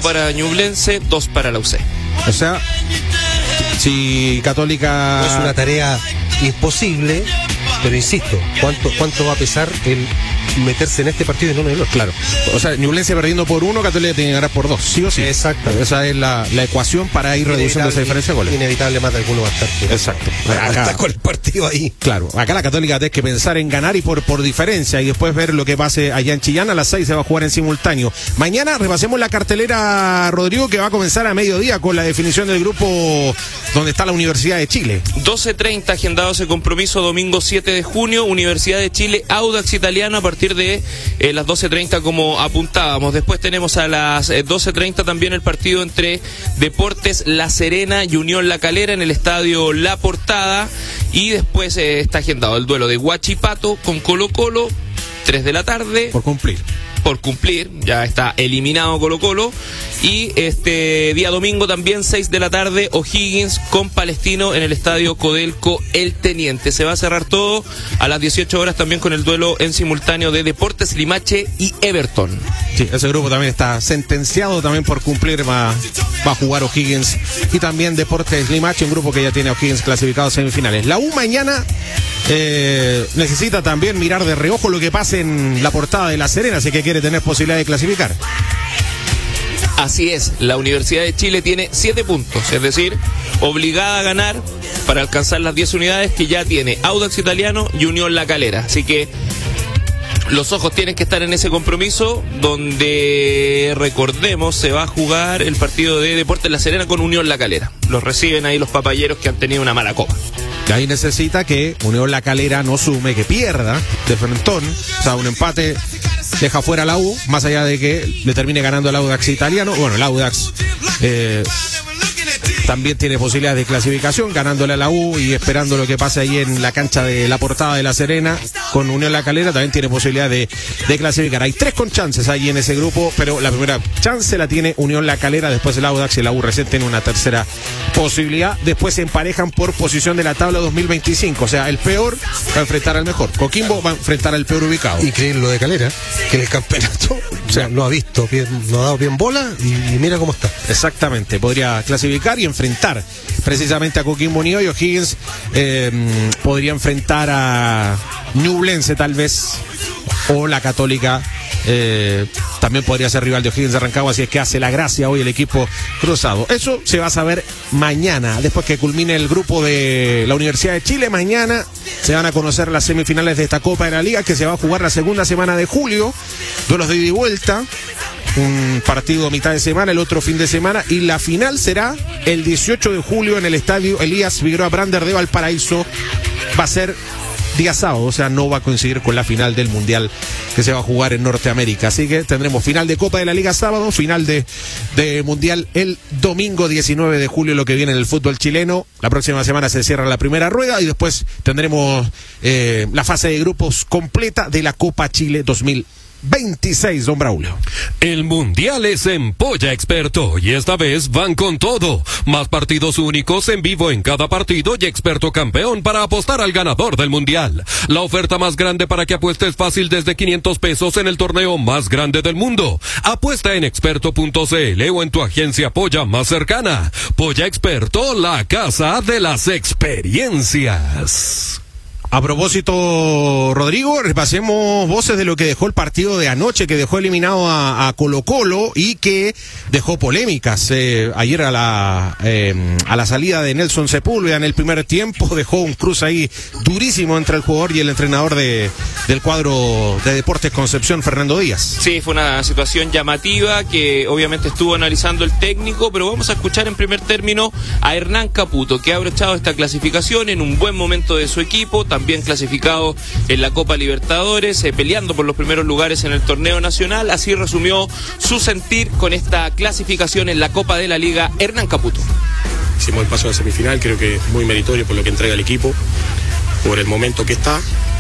para Ñublense, 2 para la UC. O sea, si Católica... No es una tarea imposible, pero insisto, ¿cuánto va a pesar el meterse en este partido y no en el otro? Claro. O sea, Ñublense perdiendo por 1, Católica tiene que ganar por 2, sí o sí. Exacto. Esa es la ecuación para ir reduciendo esa diferencia de goles. Inevitable más de alguno va a estar. Exacto. Está con el partido ahí. Claro, acá la Católica tiene que pensar en ganar y por diferencia y después ver lo que pase allá en Chillán. A las 6 se va a jugar en simultáneo. Mañana repasemos la cartelera, Rodrigo, que va a comenzar a mediodía con la definición del grupo donde está la Universidad de Chile. 12:30 agendado ese compromiso, domingo 7 de junio, Universidad de Chile, Audax Italiano a partir de las 12:30 como apuntábamos. Después tenemos a las 12:30 también el partido entre Deportes La Serena y Unión La Calera en el estadio La Portada. Y después está agendado el duelo de Huachipato con Colo-Colo, 3 de la tarde. Por cumplir, ya está eliminado Colo-Colo. Y este día domingo también, 6 de la tarde, O'Higgins con Palestino en el estadio Codelco El Teniente. Se va a cerrar todo a las 18 horas también con el duelo en simultáneo de Deportes Limache y Everton. Sí, ese grupo también está sentenciado también por cumplir, va a jugar O'Higgins y también Deportes Limache, un grupo que ya tiene a O'Higgins clasificado a semifinales. La U mañana necesita también mirar de reojo lo que pase en La Portada de La Serena, así que quiere tener posibilidad de clasificar. Así es, la Universidad de Chile tiene 7 puntos, es decir, obligada a ganar para alcanzar las 10 unidades que ya tiene Audax Italiano y Unión La Calera. Así que los ojos tienen que estar en ese compromiso donde, recordemos, se va a jugar el partido de Deportes La Serena con Unión La Calera. Los reciben ahí los papayeros que han tenido una mala copa. Y ahí necesita que Unión La Calera no sume, que pierda de frentón, o sea, un empate deja fuera a la U, más allá de que le termine ganando el Audax Italiano. Bueno, el Audax también tiene posibilidades de clasificación, ganándole a la U y esperando lo que pase ahí en la cancha de La Portada de La Serena con Unión La Calera, también tiene posibilidad de clasificar. Hay 3 con chances ahí en ese grupo, pero la primera chance la tiene Unión La Calera, después el Audax y la U recién tienen una tercera posibilidad. Después se emparejan por posición de la tabla 2025, o sea, el peor va a enfrentar al mejor. Coquimbo va a enfrentar al peor ubicado. Y creen lo de Calera, que en el campeonato, o sea, no ha visto bien, no ha dado bien bola y mira cómo está. Exactamente, podría clasificar y enfrentar precisamente a Coquimbo Unido, y O'Higgins podría enfrentar a Ñublense tal vez, o la Católica también podría ser rival de O'Higgins de Rancagua, así es que hace la gracia hoy el equipo cruzado. Eso se va a saber mañana, después que culmine el grupo de la Universidad de Chile. Mañana se van a conocer las semifinales de esta Copa de la Liga, que se va a jugar la segunda semana de julio, duelos de ida y vuelta, un partido a mitad de semana, el otro fin de semana, y la final será el 18 de julio en el estadio Elías Figueroa Brander de Valparaíso. Va a ser día sábado, o sea, no va a coincidir con la final del Mundial que se va a jugar en Norteamérica. Así que tendremos final de Copa de la Liga sábado, final de Mundial el domingo 19 de julio, lo que viene en el fútbol chileno. La próxima semana se cierra la primera rueda y después tendremos la fase de grupos completa de la Copa Chile 2026, don Braulio. El Mundial es en Polla Experto y esta vez van con todo. Más partidos únicos en vivo en cada partido y Experto campeón para apostar al ganador del Mundial. La oferta más grande para que apuestes fácil desde 500 pesos en el torneo más grande del mundo. Apuesta en experto.cl o en tu agencia Polla más cercana. Polla Experto, la casa de las experiencias. A propósito, Rodrigo, repasemos voces de lo que dejó el partido de anoche, que dejó eliminado a Colo-Colo y que dejó polémicas. Ayer a la salida de Nelson Sepúlveda en el primer tiempo dejó un cruce ahí durísimo entre el jugador y el entrenador del cuadro de Deportes Concepción, Fernando Díaz. Sí, fue una situación llamativa que obviamente estuvo analizando el técnico, pero vamos a escuchar en primer término a Hernán Caputo, que ha abrochado esta clasificación en un buen momento de su equipo, también clasificado en la Copa Libertadores, peleando por los primeros lugares en el torneo nacional. Así resumió su sentir con esta clasificación en la Copa de la Liga Hernán Caputo. Hicimos el paso a la semifinal, creo que muy meritorio por lo que entrega el equipo, por el momento que está,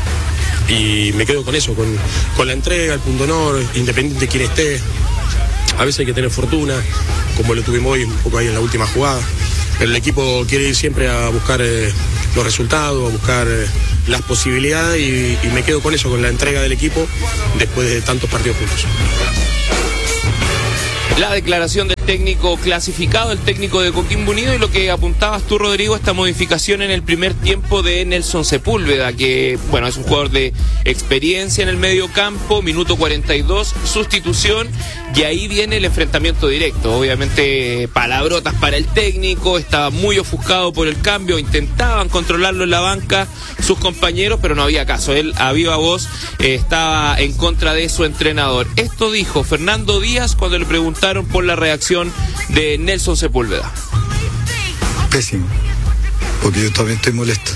y me quedo con eso, con la entrega, el punto honor, independiente de quién esté. A veces hay que tener fortuna, como lo tuvimos hoy un poco ahí en la última jugada, pero el equipo quiere ir siempre a buscar los resultados, a buscar las posibilidades, y me quedo con eso, con la entrega del equipo después de tantos partidos juntos. La declaración de técnico clasificado, el técnico de Coquimbo Unido, y lo que apuntabas tú, Rodrigo, esta modificación en el primer tiempo de Nelson Sepúlveda, que bueno, es un jugador de experiencia en el medio campo, minuto 42, sustitución, y ahí viene el enfrentamiento directo. Obviamente palabrotas para el técnico, estaba muy ofuscado por el cambio, intentaban controlarlo en la banca sus compañeros, pero no había caso. Él a viva voz estaba en contra de su entrenador. Esto dijo Fernando Díaz cuando le preguntaron por la reacción de Nelson Sepúlveda. Pésimo, porque yo también estoy molesto.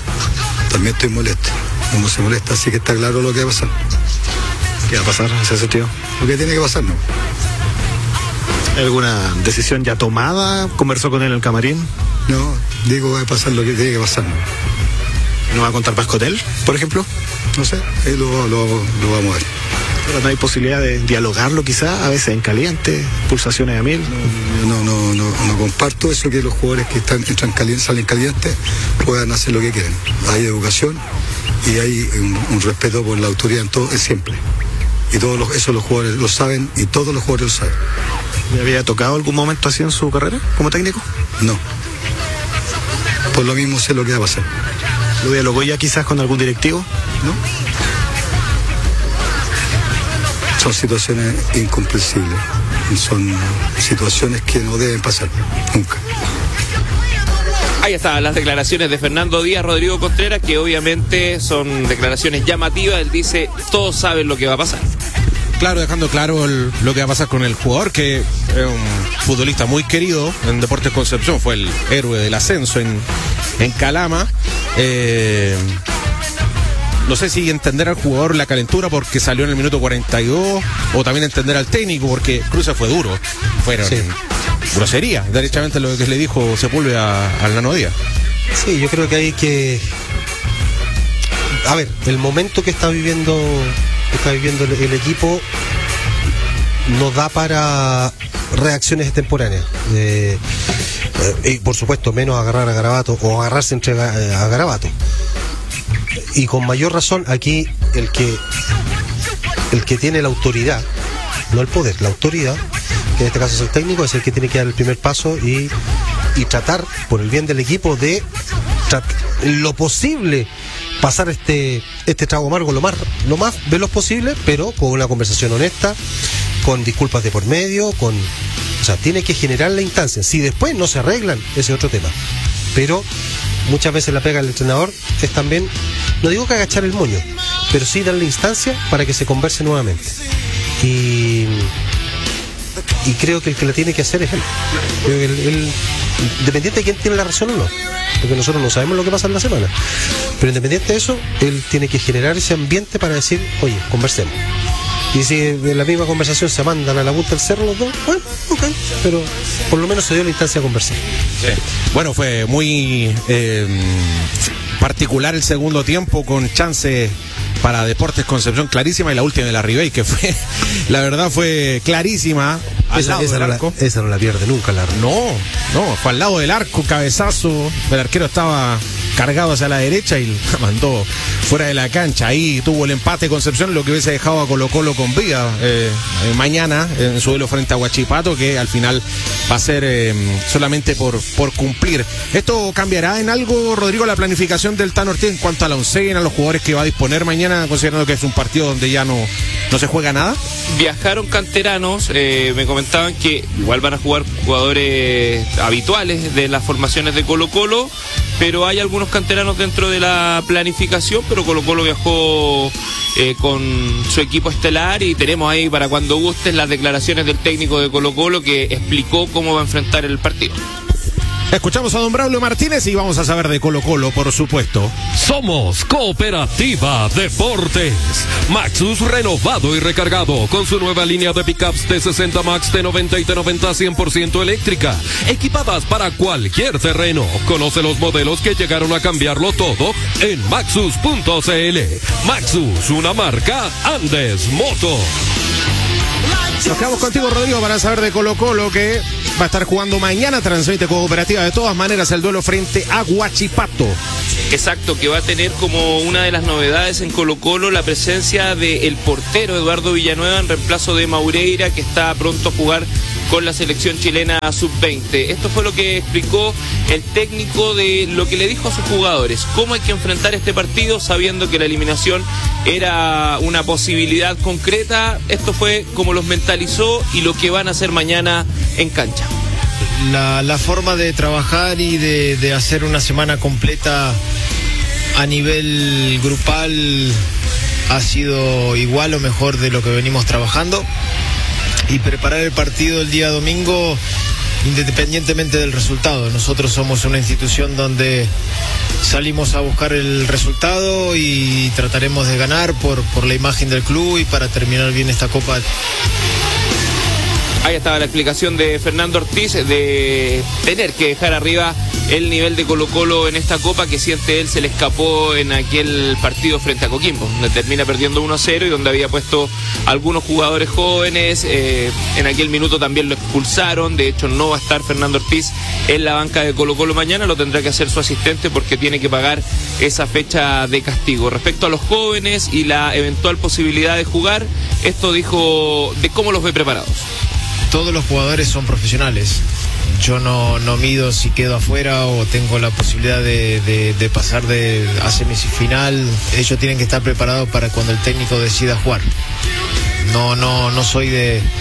Uno se molesta, así que está claro lo que va a pasar. ¿Qué va a pasar en ese sentido? Lo que tiene que pasar, ¿no? ¿Alguna decisión ya tomada? ¿Conversó con él en el camarín? No, digo, va a pasar lo que tiene que pasar, ¿no? ¿No va a contar más con él, por ejemplo? No sé, ahí lo vamos a ver. Pero no hay posibilidad de dialogarlo quizá, a veces en caliente, pulsaciones a mil. No comparto eso, que los jugadores que entran calientes, salen calientes, puedan hacer lo que quieren. Hay educación y hay un respeto por la autoridad en todo, siempre. Y eso los jugadores lo saben, y todos los jugadores lo saben. ¿Le había tocado algún momento así en su carrera como técnico? No. Por lo mismo sé lo que va a pasar. ¿Lo dialogó ya quizás con algún directivo? No. Son situaciones incomprensibles. Son situaciones que no deben pasar nunca. Ahí estaban las declaraciones de Fernando Díaz, Rodrigo Contreras, que obviamente son declaraciones llamativas. Él dice, todos saben lo que va a pasar. Claro, dejando claro lo que va a pasar con el jugador, que es un futbolista muy querido en Deportes Concepción, fue el héroe del ascenso en Calama. No sé si entender al jugador la calentura porque salió en el minuto 42, o también entender al técnico porque Cruces fue duro. Fueron grosería, derechamente lo que le dijo Sepúlveda al Nano Díaz. Sí, yo creo que hay que... A ver, el momento que está viviendo el equipo no da para reacciones extemporáneas. Y por supuesto, menos agarrar a Garabato o agarrarse entre a Garabato. Y con mayor razón aquí el que tiene la autoridad, no el poder, la autoridad, que en este caso es el técnico, es el que tiene que dar el primer paso y tratar, por el bien del equipo, de lo posible pasar este trago amargo lo más veloz posible, pero con una conversación honesta, con disculpas de por medio, o sea, tiene que generar la instancia. Si después no se arreglan, ese es otro tema. Pero muchas veces la pega del entrenador es también, no digo que agachar el moño, pero sí darle instancia para que se converse nuevamente. Y creo que el que la tiene que hacer es él. Creo que él, independiente de quién tiene la razón o no, porque nosotros no sabemos lo que pasa en la semana, pero independiente de eso, él tiene que generar ese ambiente para decir, oye, conversemos. Y si en la misma conversación se mandan a la punta del cerro los dos, bueno, ok, pero por lo menos se dio la instancia a conversar. Sí. Bueno, fue muy particular el segundo tiempo, con chance para Deportes Concepción clarísima, y la última de la Ribey, que fue, la verdad fue clarísima. Esa no la pierde nunca, la No, fue al lado del arco, cabezazo, el arquero estaba cargado hacia la derecha y la mandó fuera de la cancha. Ahí tuvo el empate Concepción, lo que hubiese dejado a Colo-Colo con vida mañana en su duelo frente a Huachipato, que al final va a ser solamente por cumplir. ¿Esto cambiará en algo, Rodrigo, la planificación del Tano Ortiz en cuanto a la oncena, a los jugadores que va a disponer mañana, considerando que es un partido donde ya no se juega nada? Viajaron canteranos, me comentaban que igual van a jugar jugadores habituales de las formaciones de Colo-Colo, pero hay algunos canteranos dentro de la planificación, pero Colo-Colo viajó con su equipo estelar, y tenemos ahí para cuando gustes las declaraciones del técnico de Colo-Colo, que explicó cómo va a enfrentar el partido. Escuchamos a don Braulio Martínez y vamos a saber de Colo-Colo, por supuesto. Somos Cooperativa Deportes. Maxus renovado y recargado con su nueva línea de pickups T60 Max, T90 y T90 100% eléctrica, equipadas para cualquier terreno. Conoce los modelos que llegaron a cambiarlo todo en Maxus.cl. Maxus, una marca Andes Moto. Nos quedamos contigo, Rodrigo, para saber de Colo-Colo, que va a estar jugando mañana. Transmite Cooperativa de todas maneras el duelo frente a Huachipato. Exacto, que va a tener como una de las novedades en Colo-Colo la presencia del portero Eduardo Villanueva en reemplazo de Maureira, que está pronto a jugar con la selección chilena sub-20. Esto fue lo que explicó el técnico de lo que le dijo a sus jugadores, cómo hay que enfrentar este partido sabiendo que la eliminación era una posibilidad concreta. Esto fue como los mentalizó y lo que van a hacer mañana en cancha. La forma de trabajar y de hacer una semana completa a nivel grupal ha sido igual o mejor de lo que venimos trabajando, y preparar el partido el día domingo independientemente del resultado. Nosotros somos una institución donde salimos a buscar el resultado y trataremos de ganar por la imagen del club y para terminar bien esta Copa. Ahí estaba la explicación de Fernando Ortiz de tener que dejar arriba el nivel de Colo-Colo en esta Copa, que siente él se le escapó en aquel partido frente a Coquimbo, donde termina perdiendo 1-0 y donde había puesto algunos jugadores jóvenes. En aquel minuto también lo expulsaron. De hecho, no va a estar Fernando Ortiz en la banca de Colo-Colo mañana, lo tendrá que hacer su asistente porque tiene que pagar esa fecha de castigo. Respecto a los jóvenes y la eventual posibilidad de jugar, esto dijo de cómo los ve preparados. Todos los jugadores son profesionales. Yo no mido si quedo afuera o tengo la posibilidad de pasar a semifinal. Ellos tienen que estar preparados para cuando el técnico decida jugar. No soy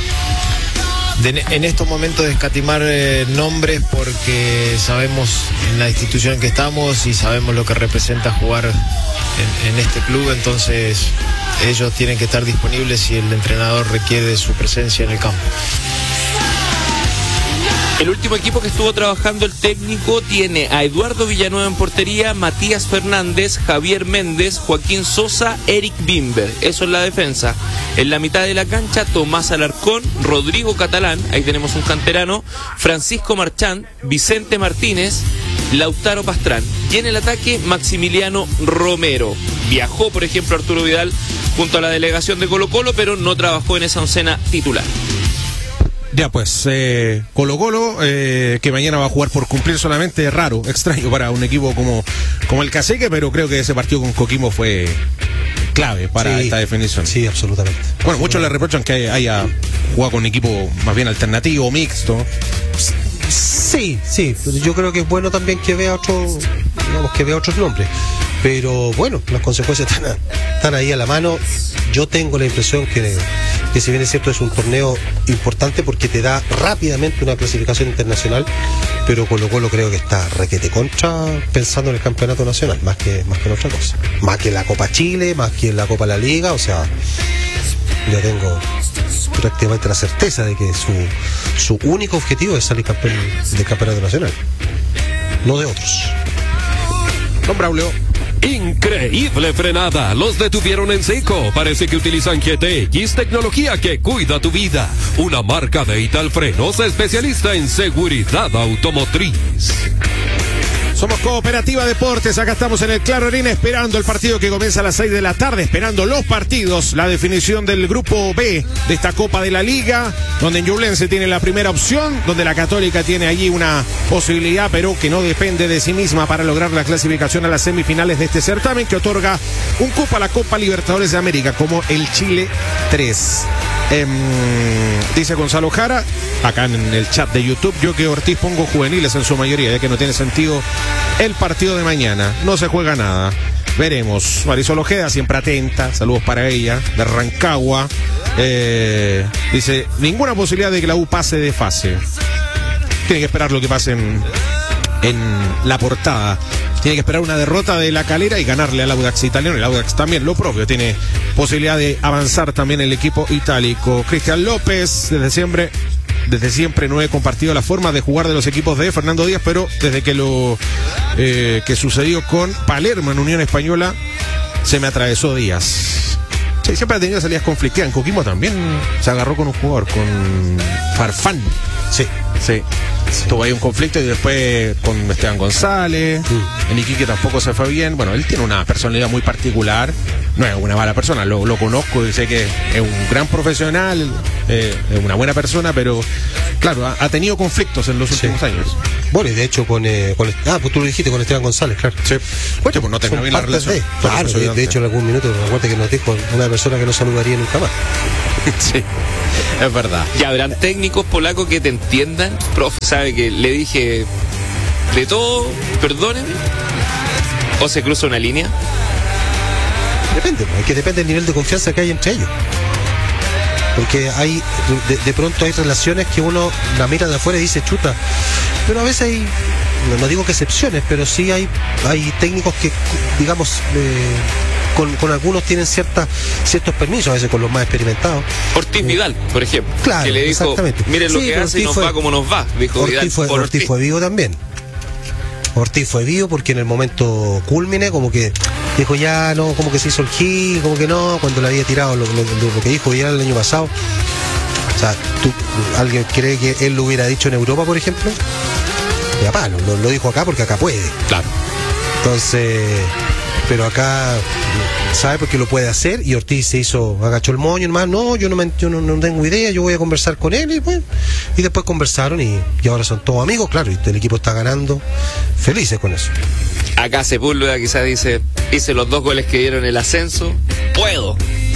en estos momentos de escatimar nombres, porque sabemos en la institución en que estamos y sabemos lo que representa jugar en este club. Entonces ellos tienen que estar disponibles si el entrenador requiere su presencia en el campo. El último equipo que estuvo trabajando el técnico tiene a Eduardo Villanueva en portería, Matías Fernández, Javier Méndez, Joaquín Sosa, Eric Bimber. Eso es la defensa. En la mitad de la cancha, Tomás Alarcón, Rodrigo Catalán, ahí tenemos un canterano, Francisco Marchán, Vicente Martínez, Lautaro Pastrán. Y en el ataque, Maximiliano Romero. Viajó, por ejemplo, Arturo Vidal junto a la delegación de Colo-Colo, pero no trabajó en esa oncena titular. Ya pues, Colo-Colo, que mañana va a jugar por cumplir solamente, raro, extraño para un equipo como el Cacique, pero creo que ese partido con Coquimbo fue clave para esta definición. Sí, absolutamente. Bueno, muchos le reprochan que haya jugado con un equipo más bien alternativo, mixto. Sí, yo creo que es bueno también que vea otros nombres. Pero bueno, las consecuencias están ahí a la mano. Yo tengo la impresión que si bien es cierto es un torneo importante porque te da rápidamente una clasificación internacional, pero Colo-Colo creo que está requete contra pensando en el campeonato nacional, más que en otra cosa. Más que en la Copa Chile, más que en la Copa La Liga, o sea, yo tengo prácticamente la certeza de que su único objetivo es salir campeón del campeonato nacional, no de otros. Don Braulio. Increíble frenada, los detuvieron en seco. Parece que utilizan GTX, tecnología que cuida tu vida. Una marca de Italfrenos especialista en seguridad automotriz. Somos Cooperativa Deportes, acá estamos en el Claro Arena esperando el partido que comienza a las 6 de la tarde, esperando los partidos, la definición del grupo B de esta Copa de la Liga, donde Ñublense tiene la primera opción, donde la Católica tiene allí una posibilidad, pero que no depende de sí misma para lograr la clasificación a las semifinales de este certamen, que otorga un cupo a la Copa Libertadores de América, como el Chile 3. Dice Gonzalo Jara, acá en el chat de YouTube, yo que Ortiz pongo juveniles en su mayoría, ya que no tiene sentido el partido de mañana, no se juega nada. Veremos. Marisol Ojeda, siempre atenta, saludos para ella, de Rancagua. Dice, ninguna posibilidad de que la U pase de fase. Tiene que esperar lo que pase en la portada. Tiene que esperar una derrota de La Calera y ganarle al Audax italiano. El Audax también lo propio, tiene posibilidad de avanzar también el equipo itálico. Cristian López, desde siempre no he compartido la forma de jugar de los equipos de Fernando Díaz, pero desde que sucedió con Palermo en Unión Española, se me atravesó Díaz. Sí, siempre ha tenido salidas conflictivas. En Coquimbo también se agarró con un jugador, con Farfán. Sí. Tuvo ahí un conflicto y después con Esteban González. En Iquique tampoco se fue bien. Bueno, él tiene una personalidad muy particular. No es una mala persona, lo conozco y sé que es un gran profesional, es una buena persona, pero claro, ha tenido conflictos en los últimos años. Bueno, y de hecho pues tú lo dijiste con Esteban González, claro. Sí. Bueno, pues no terminó bien la relación. Claro, de hecho en algún minuto, acuérdate que nos dijo una persona que no saludaría nunca más. Sí, es verdad. ¿Y habrán técnicos polacos que te entiendan? Profe, sabe que le dije de todo, perdóneme. ¿O se cruza una línea? Depende, es que depende del nivel de confianza que hay entre ellos. Porque hay de pronto hay relaciones que uno la mira de afuera y dice chuta, pero a veces hay, no digo que excepciones, pero sí hay técnicos que, digamos, con algunos tienen ciertos permisos, a veces con los más experimentados. Ortiz Vidal, por ejemplo, claro, que le dijo, miren lo que hace y nos va como nos va, dijo Vidal. Ortiz fue vivo también. Ortiz fue vivo porque en el momento cúlmine como que dijo ya no, como que se hizo el gil, como que no, cuando le había tirado lo que dijo Vidal el año pasado. O sea, ¿alguien cree que él lo hubiera dicho en Europa, por ejemplo? Ya pa, lo dijo acá porque acá puede. Claro. Entonces, pero acá sabe porque lo puede hacer, y Ortiz agachó el moño, hermano, yo no tengo idea, yo voy a conversar con él, y después conversaron y ahora son todos amigos, claro, y el equipo está ganando, felices con eso. Acá Sepúlveda quizás dice, hice los 2 goles que dieron el ascenso, puedo.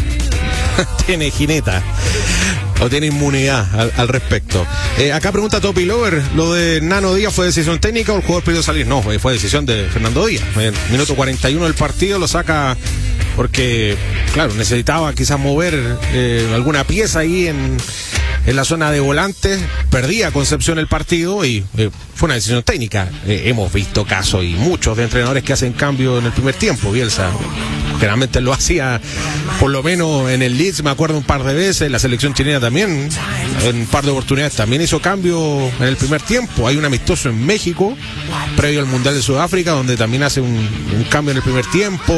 Tiene jineta o tiene inmunidad al respecto. Acá pregunta Topi Lover, ¿lo de Nano Díaz fue decisión técnica o el jugador pidió salir? No, fue decisión de Fernando Díaz. Minuto 41 del partido lo saca porque, claro, necesitaba quizás mover alguna pieza ahí en la zona de volantes, perdía Concepción el partido y fue una decisión técnica. Hemos visto casos y muchos de entrenadores que hacen cambio en el primer tiempo. Bielsa generalmente lo hacía, por lo menos en el Leeds, me acuerdo un par de veces, la selección chilena también, en un par de oportunidades también hizo cambio en el primer tiempo. Hay un amistoso en México, previo al Mundial de Sudáfrica, donde también hace un cambio en el primer tiempo.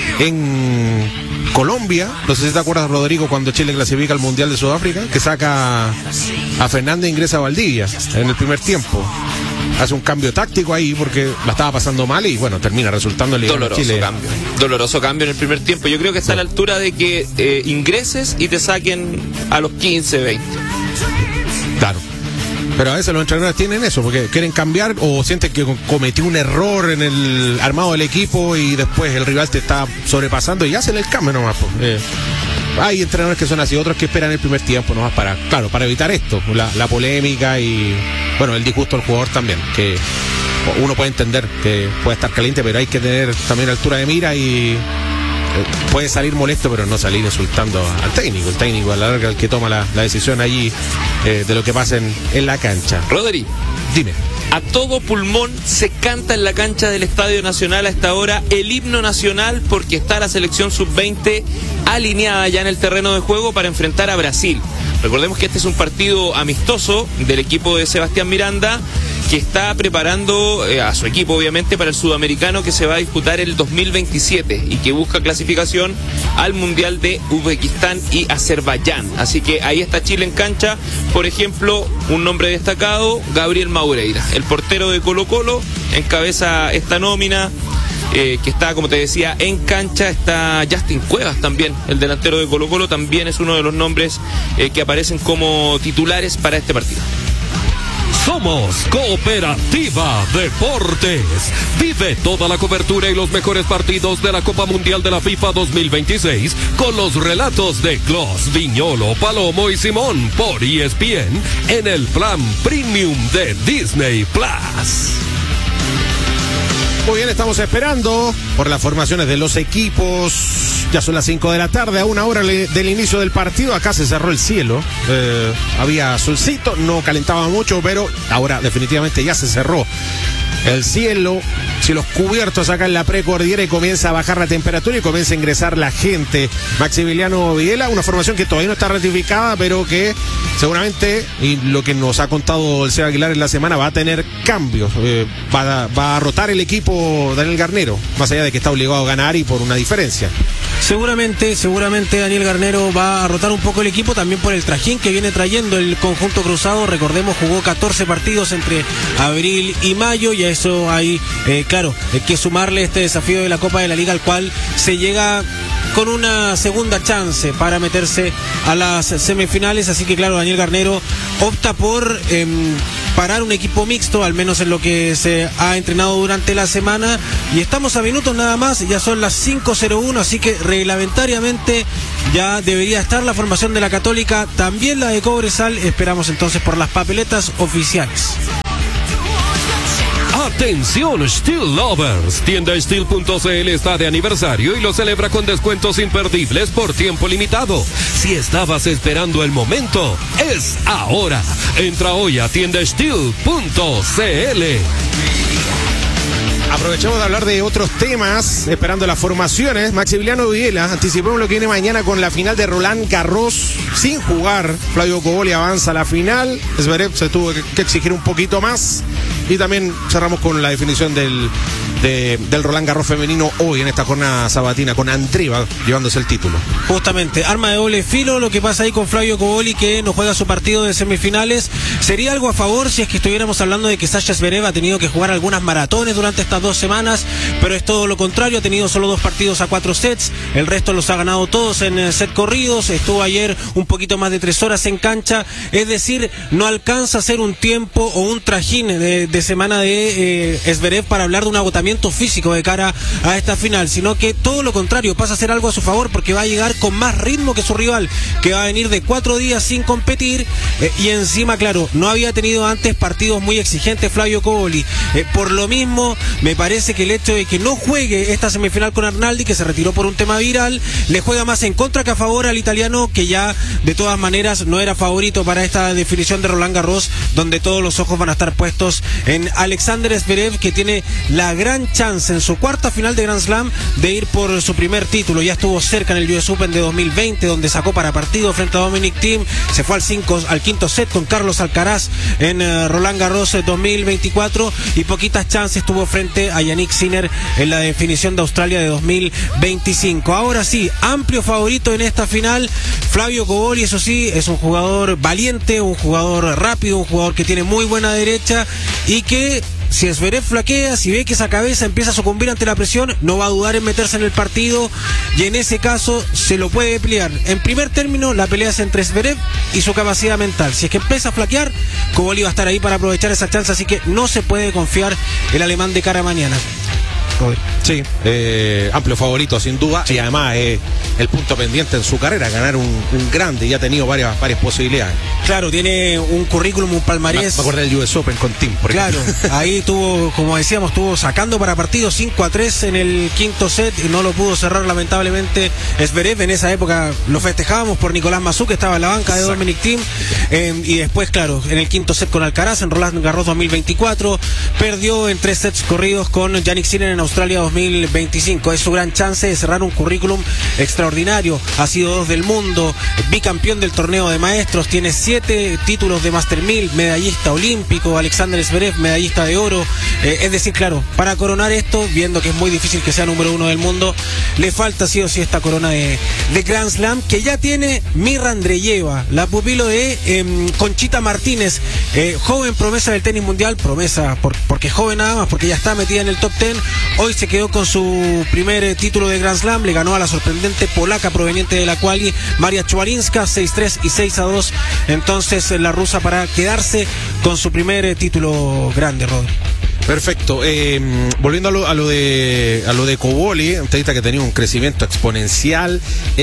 En Colombia, no sé si te acuerdas, Rodrigo, cuando Chile clasifica al Mundial de Sudáfrica, que saca a Fernández e ingresa a Valdivia en el primer tiempo. Hace un cambio táctico ahí porque la estaba pasando mal y bueno, termina resultando el Chile. Doloroso cambio en el primer tiempo. Yo creo que está a la altura de que ingreses y te saquen a los 15, 20. Claro. Pero a veces los entrenadores tienen eso, porque quieren cambiar o sienten que cometió un error en el armado del equipo y después el rival te está sobrepasando y hacen el cambio nomás. Hay entrenadores que son así, otros que esperan el primer tiempo nomás para evitar esto, la polémica y bueno, el disgusto del jugador también, que uno puede entender que puede estar caliente, pero hay que tener también altura de mira y puede salir molesto, pero no salir insultando al técnico. El técnico a la larga el que toma la decisión allí de lo que pasa en la cancha. Rodri, dime. A todo pulmón se canta en la cancha del Estadio Nacional a esta hora el himno nacional porque está la selección sub-20 alineada ya en el terreno de juego para enfrentar a Brasil. Recordemos que este es un partido amistoso del equipo de Sebastián Miranda, que está preparando a su equipo obviamente para el sudamericano que se va a disputar el 2027 y que busca clasificación al Mundial de Uzbekistán y Azerbaiyán. Así que ahí está Chile en cancha. Por ejemplo, un nombre destacado, Gabriel Maureira, el portero de Colo-Colo, encabeza esta nómina. Que está, como te decía, en cancha. Está Justin Cuevas también, el delantero de Colo-Colo, también es uno de los nombres que aparecen como titulares para este partido. Somos Cooperativa Deportes. Vive toda la cobertura y los mejores partidos de la Copa Mundial de la FIFA 2026 con los relatos de Clos, Viñolo, Palomo y Simón por ESPN en el plan premium de Disney Plus. Muy bien, estamos esperando por las formaciones de los equipos. Ya son las 5 de la tarde, a una hora del inicio del partido. Acá se cerró el cielo. Había solcito, no calentaba mucho, pero ahora definitivamente ya se cerró el cielo. Cielos cubiertos acá en la precordillera y comienza a bajar la temperatura y comienza a ingresar la gente. Maximiliano Videla, una formación que todavía no está ratificada, pero que seguramente, y lo que nos ha contado el Seba Aguilar en la semana, va a tener cambios. Va a rotar el equipo Daniel Garnero, más allá de que está obligado a ganar y por una diferencia. Seguramente Daniel Garnero va a rotar un poco el equipo, también por el trajín que viene trayendo el conjunto cruzado. Recordemos, jugó 14 partidos entre abril y mayo, y a eso hay, claro, hay que sumarle este desafío de la Copa de la Liga, al cual se llega con una segunda chance para meterse a las semifinales. Así que claro, Daniel Garnero opta por parar un equipo mixto, al menos en lo que se ha entrenado durante la semana, y estamos a minutos nada más, ya son las 5:01, así que reglamentariamente ya debería estar la formación de la Católica, también la de Cobresal. Esperamos entonces por las papeletas oficiales. Atención Steel Lovers, tienda Steel.cl está de aniversario y lo celebra con descuentos imperdibles por tiempo limitado. Si estabas esperando el momento, es ahora. Entra hoy a tienda Steel.cl. Aprovechamos de hablar de otros temas, esperando las formaciones. Maximiliano Videla, anticipamos lo que viene mañana con la final de Roland Garros sin jugar. Flavio Cobolli avanza a la final. Zverev se tuvo que exigir un poquito más. Y también cerramos con la definición del Roland Garros femenino hoy en esta jornada sabatina, con Andreeva llevándose el título. Justamente, arma de doble filo lo que pasa ahí con Flavio Cobolli, que no juega su partido de semifinales. Sería algo a favor si es que estuviéramos hablando de que Sasha Zverev ha tenido que jugar algunas maratones durante estas 2 semanas, pero es todo lo contrario, ha tenido solo 2 partidos a 4 sets, el resto los ha ganado todos en set corridos, estuvo ayer un poquito más de 3 horas en cancha, es decir, no alcanza a ser un tiempo o un trajín de semana de Zverev para hablar de un agotamiento físico de cara a esta final, sino que todo lo contrario, pasa a ser algo a su favor, porque va a llegar con más ritmo que su rival, que va a venir de 4 días sin competir, y encima, claro, no había tenido antes partidos muy exigentes Flavio Cobolli, por lo mismo me parece que el hecho de que no juegue esta semifinal con Arnaldi, que se retiró por un tema viral, le juega más en contra que a favor al italiano, que ya de todas maneras no era favorito para esta definición de Roland Garros, donde todos los ojos van a estar puestos en Alexander Zverev, que tiene la gran chance en su cuarta final de Grand Slam de ir por su primer título. Ya estuvo cerca en el US Open de 2020, donde sacó para partido frente a Dominic Thiem, se fue al quinto set con Carlos Alcaraz en Roland Garros 2024, y poquitas chances tuvo frente a Yannick Sinner en la definición de Australia de 2025. Ahora sí, amplio favorito en esta final Flavio Cobolli, eso sí, es un jugador valiente, un jugador rápido, un jugador que tiene muy buena derecha, y que si Zverev flaquea, si ve que esa cabeza empieza a sucumbir ante la presión, no va a dudar en meterse en el partido, y en ese caso se lo puede pelear. En primer término, la pelea es entre Zverev y su capacidad mental. Si es que empieza a flaquear, Cobolli va a estar ahí para aprovechar esa chance, así que no se puede confiar el alemán de cara a mañana. Sí, amplio favorito sin duda, sí. Y además el punto pendiente en su carrera, ganar un grande, y ha tenido varias posibilidades. Claro, tiene un currículum, un palmarés. Me acordé del US Open con Thiem, por ejemplo. Claro, ahí estuvo, como decíamos, estuvo sacando para partido 5-3 en el quinto set y no lo pudo cerrar lamentablemente Zverev. En esa época lo festejábamos por Nicolás Mazú, que estaba en la banca de Dominic Thiem, y después, claro, en el quinto set con Alcaraz en Roland Garros 2024, perdió en 3 sets corridos con Yannick Sinner en Australia 2025. Es su gran chance de cerrar un currículum extraordinario. Ha sido 2 del mundo, bicampeón del torneo de maestros, tiene 7 títulos de Master 1000, medallista olímpico. Alexander Zverev, medallista de oro. Es decir, claro, para coronar esto, viendo que es muy difícil que sea número 1 del mundo, le falta sí o sí esta corona de Grand Slam, que ya tiene Mirra Andreeva, la pupilo de Conchita Martínez, joven promesa del tenis mundial, promesa porque es joven nada más, porque ya está metida en el top 10. Hoy se quedó con su primer título de Grand Slam, le ganó a la sorprendente polaca proveniente de la quali, Maria Chwalinska, 6-3 y 6-2. Entonces la rusa para quedarse con su primer título grande, Rodri. Perfecto. Volviendo a lo de Cobolli, un tenista que tenía un crecimiento exponencial,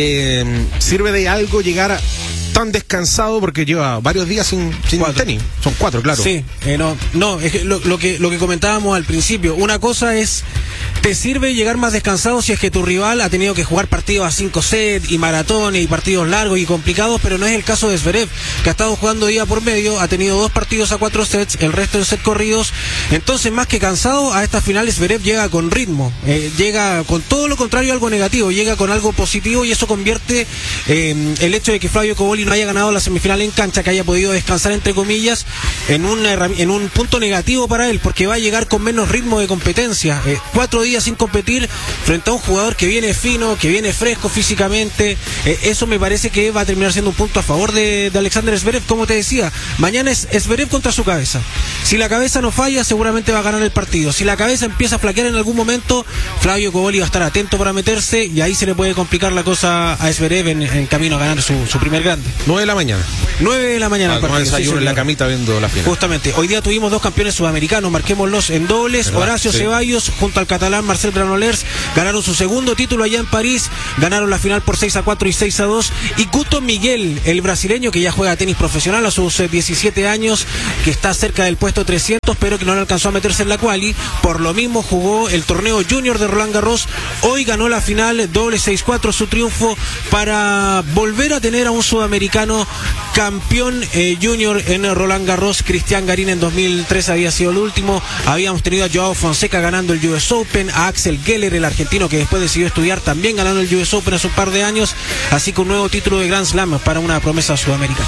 ¿sirve de algo llegar tan descansado? Porque lleva varios días sin tenis. Son 4, claro. Sí, no, es que lo que comentábamos al principio, una cosa es, te sirve llegar más descansado si es que tu rival ha tenido que jugar partidos a 5 sets y maratones y partidos largos y complicados, pero no es el caso de Zverev, que ha estado jugando día por medio, ha tenido 2 partidos a 4 sets, el resto en set corridos. Entonces, más que cansado, a estas finales Zverev llega con ritmo, llega con todo lo contrario a algo negativo, llega con algo positivo, y eso convierte el hecho de que Flavio Cobolli no haya ganado la semifinal en cancha, que haya podido descansar entre comillas en un punto negativo para él, porque va a llegar con menos ritmo de competencia. 4 días sin competir frente a un jugador que viene fino, que viene fresco físicamente. Eso me parece que va a terminar siendo un punto a favor de Alexander Zverev. Como te decía, mañana es Zverev contra su cabeza. Si la cabeza no falla, seguramente va a ganar el partido. Si la cabeza empieza a flaquear en algún momento, Flavio Cobolli va a estar atento para meterse, y ahí se le puede complicar la cosa a Zverev en camino a ganar su primer grande. 9 de la mañana. 9 de la mañana. Tomar desayuno en la camita viendo la final. Justamente, hoy día tuvimos 2 campeones sudamericanos, marquémoslos en dobles. ¿Verdad? Horacio Ceballos junto al catalán Marcel Granollers ganaron su segundo título allá en París, ganaron la final por 6-4 y 6-2. Y Guto Miguel, el brasileño que ya juega tenis profesional a sus 17 años, que está cerca del puesto 300, pero que no le alcanzó a meterse en la quali, por lo mismo jugó el torneo junior de Roland Garros. Hoy ganó la final, doble 6-4, su triunfo para volver a tener a un sudamericano campeón junior en Roland Garros. Cristian Garín en 2003 había sido el último. Habíamos tenido a Joao Fonseca ganando el US Open, a Axel Geller, el argentino que después decidió estudiar, también ganando el US Open hace un par de años. Así que un nuevo título de Grand Slam para una promesa sudamericana.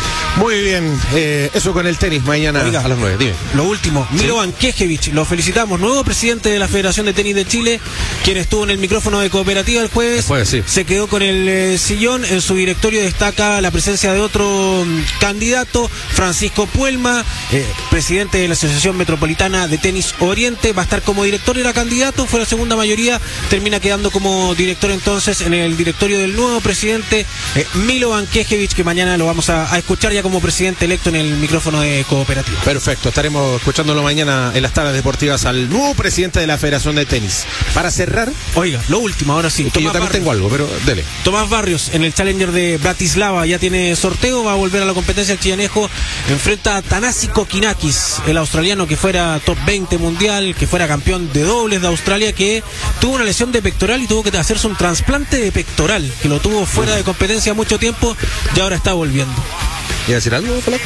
Muy bien, eso con el tenis mañana. Oiga, a las 9. Dime. Lo último, Milovan Knežević, lo felicitamos, nuevo presidente de la Federación de Tenis de Chile, quien estuvo en el micrófono de Cooperativa el jueves, sí. Se quedó con el sillón. En su directorio destaca la presencia de otro candidato, Francisco Puelma, presidente de la Asociación Metropolitana de Tenis Oriente. Va a estar como director, era candidato, fue la segunda mayoría, termina quedando como director entonces en el directorio del nuevo presidente, Milovan Knežević, que mañana lo vamos a escuchar ya como presidente electo en el micrófono de Cooperativa. Perfecto, estaremos escuchándolo mañana en las tardes deportivas al nuevo presidente de la Federación de Tenis. Para cerrar, oiga, lo último, ahora sí. que yo también tengo algo, pero dele. Tomás Barrios en el Challenger de Bratislava ya tiene sorteo, va a volver a la competencia. El chillanejo enfrenta a Thanasi Kokinakis, el australiano que fuera top 20 mundial, que fuera campeón de dobles de Australia, que tuvo una lesión de pectoral y tuvo que hacerse un trasplante de pectoral, que lo tuvo fuera de competencia mucho tiempo y ahora está volviendo. ¿Iba a decir algo, Flaco?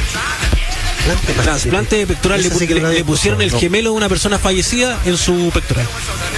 Trasplante de pectoral, le pusieron el gemelo de una persona fallecida en su pectoral.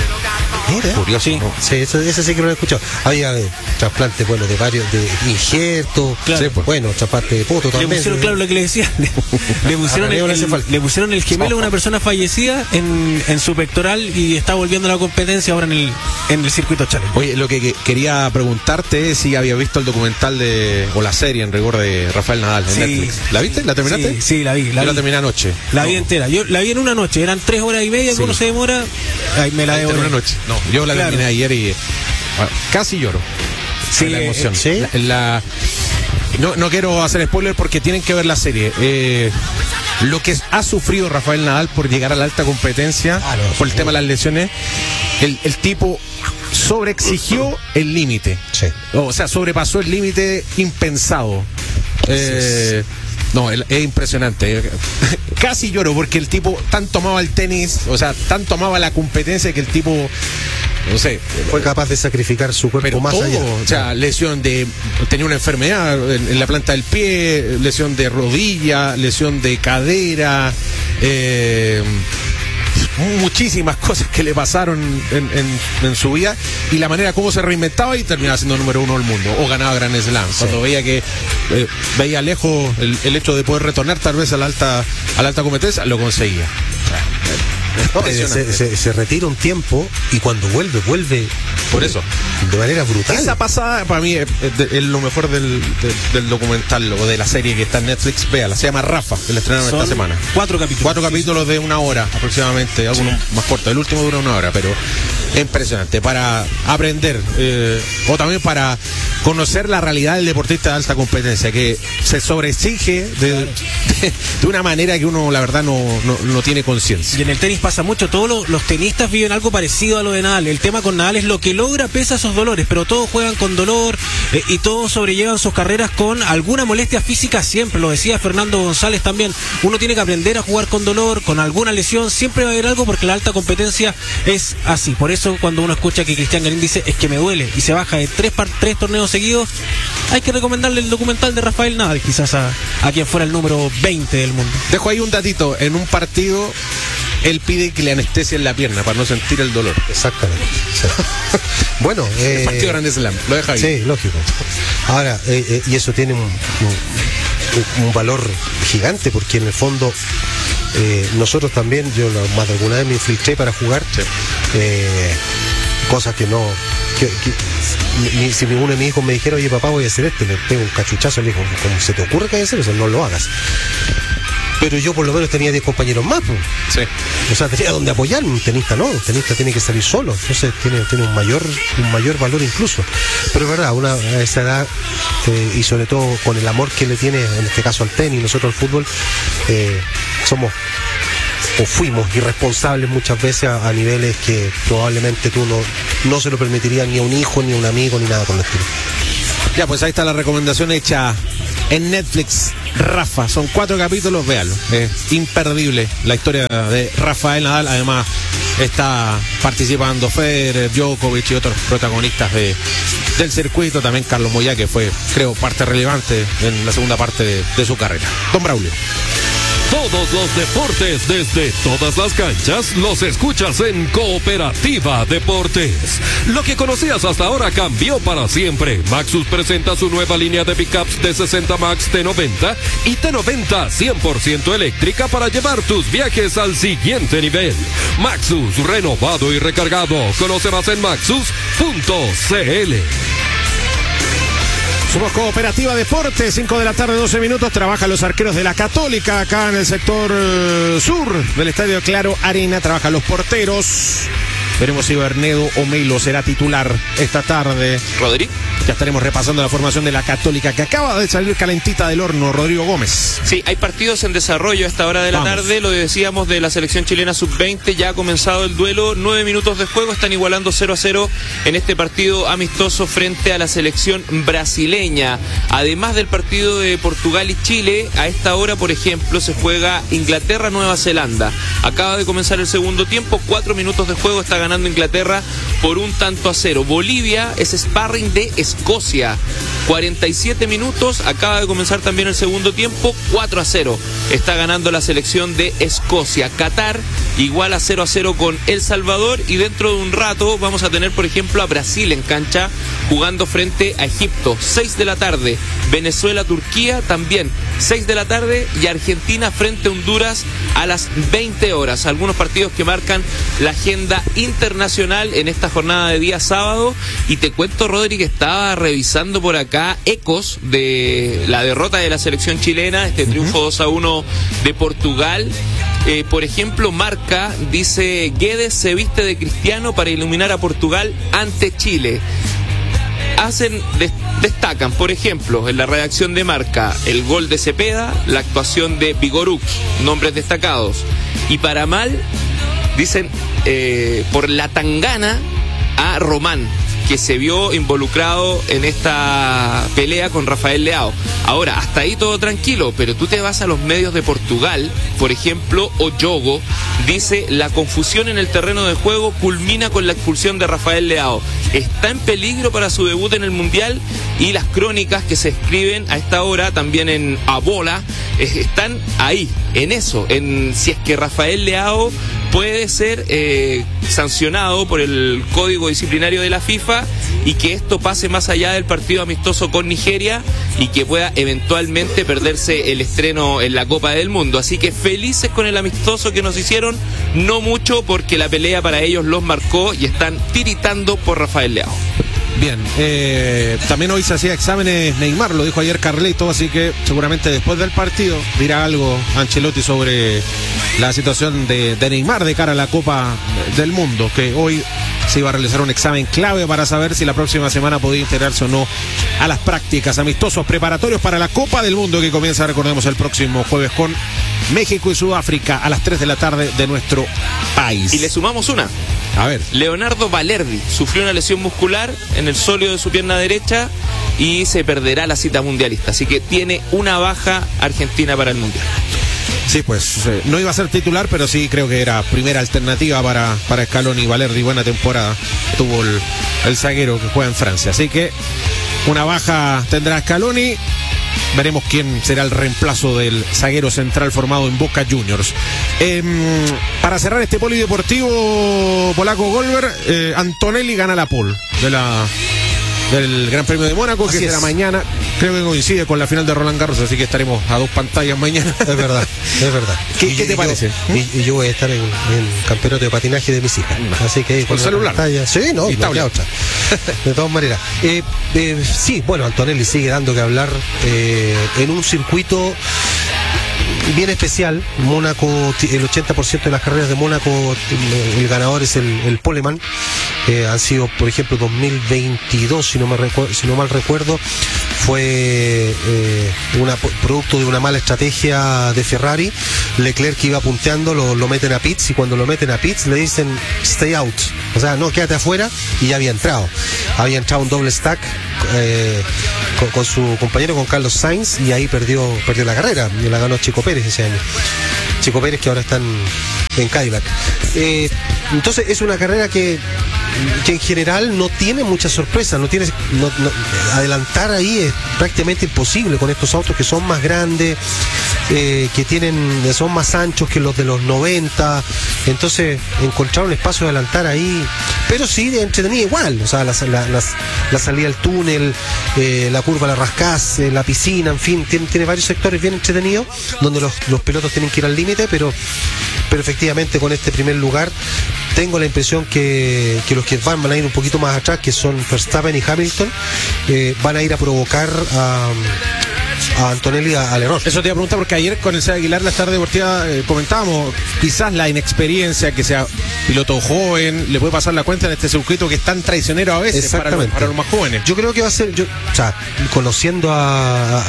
Mira, curioso. Sí. ¿No? Sí, eso sí que lo he escuchado. Había trasplantes, bueno, de varios, de injertos, claro. Sí, pues. bueno, trasplante de poto Le también. pusieron, claro, lo que le decía, le pusieron el gemelo de una persona fallecida en su pectoral y está volviendo a la competencia ahora en el circuito Challenger. Oye, lo que quería preguntarte es si había visto el documental o la serie en rigor de Rafael Nadal en Netflix. ¿La viste? ¿La terminaste? Sí, la vi. Yo la terminé anoche. La vi entera. Yo la vi en una noche, eran 3 horas y media, Sí. algunos se demora. Ay, me la debo. En una noche. No, yo la terminé ayer y casi lloro. Sí, la emoción. ¿sí? No quiero hacer spoiler porque tienen que ver la serie. Lo que ha sufrido Rafael Nadal por llegar a la alta competencia, por el tema de las lesiones, el tipo sobreexigió el límite. Sí. O sea, sobrepasó el límite impensado. No, es impresionante. Casi lloro porque el tipo tanto amaba el tenis, o sea, tanto amaba la competencia que el tipo, no sé, Fue capaz de sacrificar su cuerpo pero más todo, allá. o sea, tenía una enfermedad en la planta del pie, lesión de rodilla, lesión de cadera, muchísimas cosas que le pasaron en su vida, y la manera como se reinventaba y terminaba siendo número 1 del mundo o ganaba Grand Slam. Sí. Cuando veía que veía lejos el hecho de poder retornar tal vez a la alta competencia, lo conseguía. Se retira un tiempo y cuando vuelve por eso de manera brutal. Esa pasada para mí es lo mejor del documental o de la serie que está en Netflix. Véala, se llama Rafa, que la estrenaron esta semana. 4 capítulos. 4 capítulos de 1 hora aproximadamente, algunos más cortos. El último dura 1 hora, pero es impresionante para aprender o también para conocer la realidad del deportista de alta competencia, que se sobreexige de una manera que uno la verdad no tiene conciencia. Y en el tenis pasa mucho, todos los tenistas viven algo parecido a lo de Nadal. El tema con Nadal es lo que logra pese a esos dolores, pero todos juegan con dolor y todos sobrellevan sus carreras con alguna molestia física siempre. Lo decía Fernando González también, uno tiene que aprender a jugar con dolor, con alguna lesión, siempre va a haber algo porque la alta competencia es así. Por eso cuando uno escucha que Cristian Garín dice es que me duele y se baja de 3 torneos seguidos, hay que recomendarle el documental de Rafael Nadal, quizás a quien fuera el número 20 del mundo. Dejo ahí un datito, en un partido él pide que le anestesien la pierna para no sentir el dolor. Exactamente. Sí. Bueno, el partido Grand Slam, lo deja ahí. Sí, lógico. Ahora, y eso tiene un valor gigante, porque en el fondo nosotros también, yo más de alguna vez me infiltré para jugar, cosas que no... si ninguno de mis hijos me dijera, oye papá, voy a hacer esto, le pego un cachuchazo, le digo, ¿cómo se te ocurre que hay que hacer eso? No lo hagas. Pero yo por lo menos tenía 10 compañeros más, pues. Sí. O sea, tenía donde apoyarme. Un tenista no, un tenista tiene que salir solo, entonces tiene un mayor valor incluso. Pero es verdad, a esa edad, y sobre todo con el amor que le tiene, en este caso al tenis, nosotros al fútbol, somos o fuimos irresponsables muchas veces a niveles que probablemente tú no se lo permitirías ni a un hijo, ni a un amigo, ni nada con el estilo. Ya, pues ahí está la recomendación hecha en Netflix. Rafa, son 4 capítulos, véanlo. Es imperdible la historia de Rafael Nadal. Además está participando Federer, Djokovic y otros protagonistas del circuito. También Carlos Moyá, que fue, creo, parte relevante en la segunda parte de su carrera. Don Braulio. Todos los deportes desde todas las canchas los escuchas en Cooperativa Deportes. Lo que conocías hasta ahora cambió para siempre. Maxus presenta su nueva línea de pickups de 60 Max T90 y T90 100% eléctrica para llevar tus viajes al siguiente nivel. Maxus, renovado y recargado. Conoce más en maxus.cl. Somos Cooperativa Deportes, 5 de la tarde, 12 minutos. Trabajan los arqueros de la Católica acá en el sector sur del Estadio Claro Arena. Trabajan los porteros. Veremos si Bernedo o Melo será titular esta tarde. Rodri. Ya estaremos repasando la formación de la Católica, que acaba de salir calentita del horno. Rodrigo Gómez. Sí, hay partidos en desarrollo a esta hora de la tarde. Lo decíamos de la selección chilena sub-20. Ya ha comenzado el duelo. 9 minutos de juego. Están igualando 0-0 en este partido amistoso frente a la selección brasileña. Además del partido de Portugal y Chile, a esta hora, por ejemplo, se juega Inglaterra-Nueva Zelanda. Acaba de comenzar el segundo tiempo. 4 minutos de juego. Está ganando Inglaterra por 1-0. Bolivia es sparring de Escocia. 47 minutos, acaba de comenzar también el segundo tiempo, 4-0. Está ganando la selección de Escocia. Qatar igual a 0-0 con El Salvador, y dentro de un rato vamos a tener, por ejemplo, a Brasil en cancha jugando frente a Egipto. 6 de la tarde. Venezuela-Turquía también 6 de la tarde, y Argentina frente a Honduras a las 20 horas. Algunos partidos que marcan la agenda internacional en esta jornada de día sábado. Y te cuento, Rodri, que estaba revisando por acá ecos de la derrota de la selección chilena, este triunfo 2-1 de Portugal. Por ejemplo, Marca dice: Guedes se viste de Cristiano para iluminar a Portugal ante Chile. Destacan, por ejemplo, en la redacción de Marca, el gol de Cepeda, la actuación de Vigorux, nombres destacados. Y para mal, dicen por la tangana a Román, que se vio involucrado en esta pelea con Rafael Leao. Ahora, hasta ahí todo tranquilo, pero tú te vas a los medios de Portugal, por ejemplo, Oyogo dice: la confusión en el terreno de juego culmina con la expulsión de Rafael Leao. Está en peligro para su debut en el Mundial, y las crónicas que se escriben a esta hora, también en Abola, están ahí, en eso, en si es que Rafael Leao puede ser sancionado por el código disciplinario de la FIFA, y que esto pase más allá del partido amistoso con Nigeria, y que pueda eventualmente perderse el estreno en la Copa del Mundo. Así que felices con el amistoso que nos hicieron, no mucho, porque la pelea para ellos los marcó y están tiritando por Rafael Leao. Bien, también hoy se hacía exámenes Neymar, lo dijo ayer Carleto, así que seguramente después del partido dirá algo Ancelotti sobre la situación de Neymar de cara a la Copa del Mundo, que hoy se iba a realizar un examen clave para saber si la próxima semana podía integrarse o no a las prácticas amistosos preparatorios para la Copa del Mundo, que comienza, recordemos, el próximo jueves con México y Sudáfrica a las 3 de la tarde de nuestro país. Y le sumamos una. A ver. Leonardo Balerdi sufrió una lesión muscular en el sóleo de su pierna derecha y se perderá la cita mundialista. Así que tiene una baja Argentina para el Mundial. Sí, pues no iba a ser titular, pero sí creo que era primera alternativa para Scaloni. Balerdi, buena temporada tuvo el zaguero que juega en Francia. Así que Una baja tendrá Scaloni. Veremos quién será el reemplazo del zaguero central formado en Boca Juniors. Para cerrar este polideportivo polaco Goldberg, Antonelli gana la pole del Gran Premio de Mónaco, que será mañana. Creo que coincide con la final de Roland Garros, así que estaremos a 2 pantallas mañana. Es verdad, es verdad. ¿Qué te parece? Y yo voy a estar en campeonato de patinaje de mis hijas. Así que con celular. Sí, no, y tablet. Otra. De todas maneras. Sí, bueno, Antonelli sigue dando que hablar en un circuito bien especial. Mónaco, el 80% de las carreras de Mónaco, el ganador es el Poleman. Han sido, por ejemplo, 2022, si no mal recuerdo, fue producto de una mala estrategia de Ferrari. Leclerc, que iba punteando, lo meten a pits, y cuando lo meten a pits le dicen stay out, o sea, no, quédate afuera, y ya había entrado un doble stack con su compañero, con Carlos Sainz, y ahí perdió la carrera, y la ganó Checo Pérez ese año. Checo Pérez, que ahora está en Cadillac. Entonces es una carrera que en general no tiene mucha sorpresa, adelantar ahí es prácticamente imposible con estos autos que son más grandes, que son más anchos que los de los 90. Entonces encontrar un espacio de adelantar ahí, pero sí entretenida igual, o sea, la salida al túnel, la curva, la rascás, la piscina, en fin, tiene varios sectores bien entretenidos donde los pilotos tienen que ir al límite, pero efectivamente con este primer lugar tengo la impresión que los que van a ir un poquito más atrás, que son Verstappen y Hamilton, van a ir a provocar a Antonelli al error. Eso te iba a preguntar, porque ayer con el Seba Aguilar, la tarde deportiva, comentábamos quizás la inexperiencia, que sea piloto joven, le puede pasar la cuenta en este circuito que es tan traicionero a veces para los más jóvenes. Yo creo que va a ser, conociendo a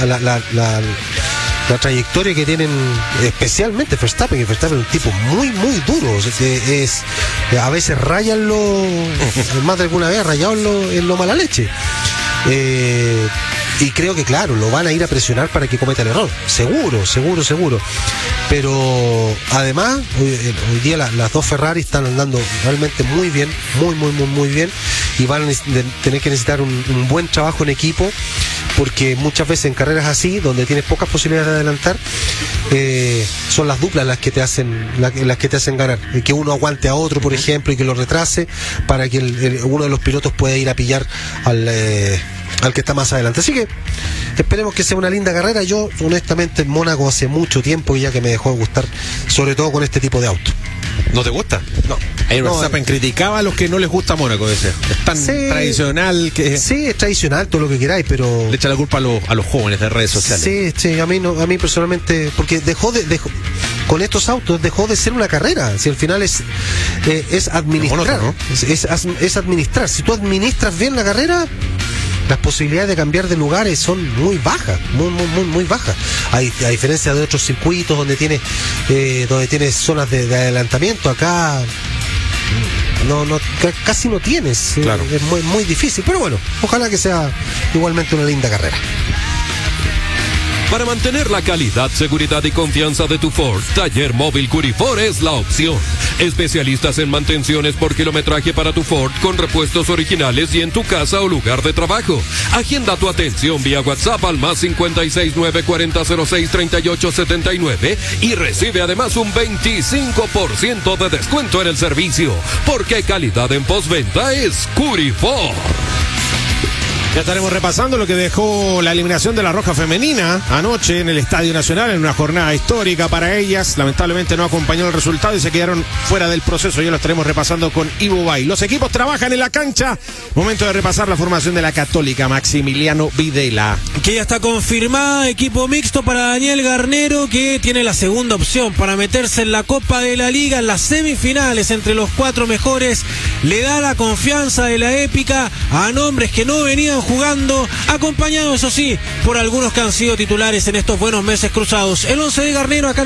la trayectoria que tienen, especialmente Verstappen, que Verstappen es un tipo muy, muy duro, a veces rayan más de alguna vez ha rayado en lo mala leche. Y creo que, claro, lo van a ir a presionar para que cometa el error. Seguro. Pero además, hoy día las dos Ferrari están andando realmente muy bien, muy bien. Y van a tener que necesitar un buen trabajo en equipo, porque muchas veces en carreras así, donde tienes pocas posibilidades de adelantar, son las duplas las que te hacen ganar. Que uno aguante a otro, por ejemplo, y que lo retrase, para que uno de los pilotos pueda ir a pillar al que está más adelante. Así que esperemos que sea una linda carrera. Yo, honestamente, en Mónaco hace mucho tiempo ya que me dejó de gustar, sobre todo con este tipo de auto. ¿No te gusta? No. Verstappen criticaba a los que no les gusta Mónaco, ese. Es tan tradicional que... Sí, es tradicional, todo lo que queráis, pero... Le echa la culpa a los jóvenes de redes sociales. Sí, a mí personalmente, porque con estos autos dejó de ser una carrera. Si al final es administrar, monótono, ¿no? es administrar. Si tú administras bien la carrera, las posibilidades de cambiar de lugares son muy bajas, muy bajas. A diferencia de otros circuitos donde tienes zonas de adelantamiento, acá casi no tienes. Claro. Es muy difícil, pero bueno, ojalá que sea igualmente una linda carrera. Para mantener la calidad, seguridad y confianza de tu Ford, Taller Móvil Curifor es la opción. Especialistas en mantenciones por kilometraje para tu Ford, con repuestos originales y en tu casa o lugar de trabajo. Agenda tu atención vía WhatsApp al +56 940 06 38 79 y recibe además un 25% de descuento en el servicio, porque calidad en postventa es Curifor. Ya estaremos repasando lo que dejó la eliminación de la Roja Femenina anoche en el Estadio Nacional, en una jornada histórica para ellas. Lamentablemente no acompañó el resultado y se quedaron fuera del proceso. Ya lo estaremos repasando con Ivo Bay. Los equipos trabajan en la cancha. Momento de repasar la formación de la Católica. Maximiliano Videla, que ya está confirmada, equipo mixto para Daniel Garnero, que tiene la segunda opción para meterse en la Copa de la Liga, en las semifinales entre los 4 mejores. Le da la confianza de la épica a nombres que no venían jugando, acompañado, eso sí, por algunos que han sido titulares en estos buenos meses cruzados. El 11 de Garnero acá en